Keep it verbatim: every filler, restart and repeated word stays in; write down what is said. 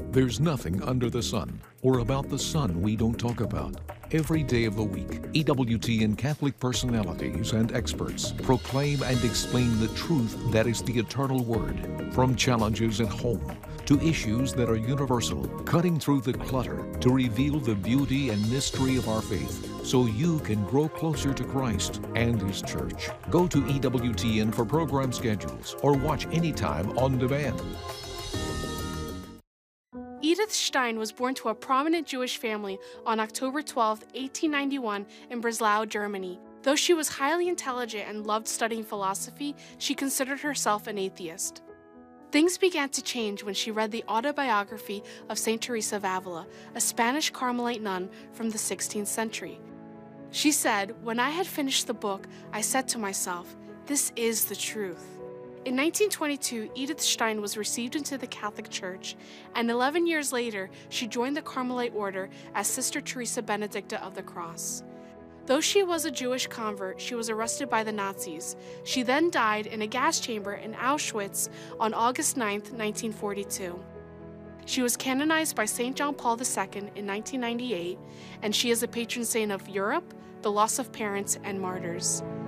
There's nothing under the sun or about the sun we don't talk about. Every day of the week, E W T N Catholic personalities and experts proclaim and explain the truth that is the eternal Word. From challenges at home to issues that are universal, cutting through the clutter to reveal the beauty and mystery of our faith so you can grow closer to Christ and His Church. Go to E W T N for program schedules or watch anytime on demand. Edith Stein was born to a prominent Jewish family on October twelfth, eighteen ninety-one in Breslau, Germany. Though she was highly intelligent and loved studying philosophy, she considered herself an atheist. Things began to change when she read the autobiography of Saint Teresa of Avila, a Spanish Carmelite nun from the sixteenth century. She said, "When I had finished the book, I said to myself, this is the truth." In nineteen twenty-two, Edith Stein was received into the Catholic Church, and eleven years later, she joined the Carmelite Order as Sister Teresa Benedicta of the Cross. Though she was a Jewish convert, she was arrested by the Nazis. She then died in a gas chamber in Auschwitz on August ninth, nineteen forty-two. She was canonized by Saint John Paul the Second in nineteen ninety-eight, and she is a patron saint of Europe, the loss of parents, and martyrs.